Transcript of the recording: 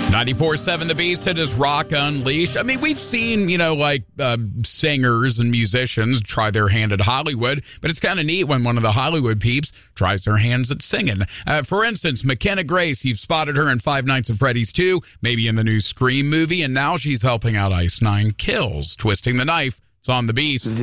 94.7 The Beast, it is Rock Unleashed. I mean, we've seen, singers and musicians try their hand at Hollywood, but it's kind of neat when one of the Hollywood peeps tries their hands at singing. For instance, McKenna Grace, you've spotted her in Five Nights at Freddy's 2, maybe in the new Scream movie, and now she's helping out Ice Nine Kills, twisting the knife. It's on The Beast.